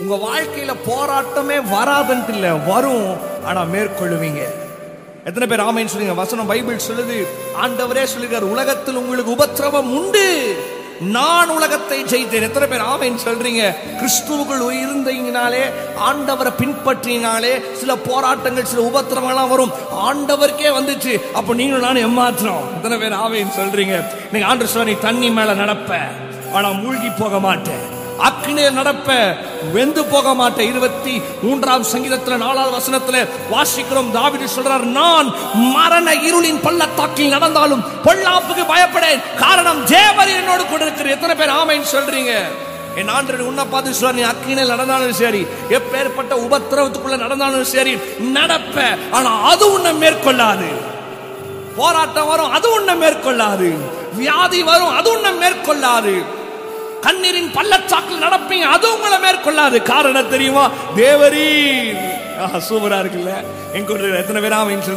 உங்க வாழ்க்கையில போராட்டமே வராதுன்ட்டு இல்ல, வரும். ஆனா மேற்கொள்ளுவீங்க. எத்தனை பேர் ஆமென் சொல்லுங்க? வசனம் பைபிள் சொல்லுது, ஆண்டவரே சொல்லுகிறார், உலகத்தில் உங்களுக்கு உபத்திரவம் உண்டு, நான் உலகத்தை ஜெயித்தேன். எத்தனை பேர் ஆமென் சொல்றீங்க? கிறிஸ்துவுக்குள் இருந்தீங்கனாலே, ஆண்டவரை பின்பற்றினாலே சில போராட்டங்கள், சில உபத்திரவங்கள்லாம் வரும். ஆண்டவருக்கே வந்துச்சு, அப்ப நீங்களும் நானும் ஏமாத்துறோம். எத்தனை பேர் ஆமென் சொல்றீங்க? நீங்க ஆண்டவர் சொல்ற, நீ தண்ணி மேல நடப்ப, ஆனா மூழ்கி போக மாட்டேன். அக்கினியில நடப்ப, வெந்து போக மாட்டேன். 23ஆம் சங்கீதத்துல 4ஆவது வசனத்துல வாசிக்கிறோம், தாவீது சொல்றார், நான் மரண இருளின் பள்ளத்தாக்கில் நடந்தாலும் பொல்லாப்புக்கு பயப்படேன், காரணம் தேவன் என்னோடு கூட இருக்கிறார். எத்தனை பேர் ஆமென் சொல்றீங்க? என் ஆண்டவர் உன்னை பார்த்து சொல்றார், நீ அக்கினியில நடந்தாலும் சரி, எப்பேற்பட்ட உபத்திரவத்துக்குள்ள நடந்தாலும் சரி நடப்ப, ஆனா அது உன்னை மேற்கொள்ளாது. போராட்டம் வரும், அது உன்னை மேற்கொள்ளாது. வியாதி வரும், அது உன்னை மேற்கொள்ளாது. கண்ணீரின் பள்ளத்தாக்கில் நடப்பீங்க, அது உங்களை மேற்கொள்ளாது. காரணம் தெரியுமா? தேவரீர். சூப்பரா இருக்குல்ல? எங்க எத்தனை பேர் ஆமென்